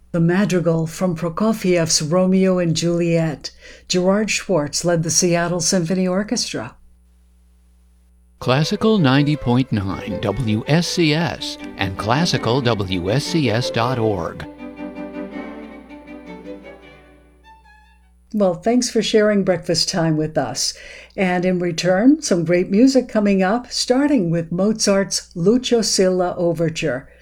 The madrigal from Prokofiev's Romeo and Juliet. Gerard Schwartz led the Seattle Symphony Orchestra. Classical 90.9 WSCS and classicalwscs.org. Well, thanks for sharing breakfast time with us. And in return, some great music coming up, starting with Mozart's Lucio Silla Overture.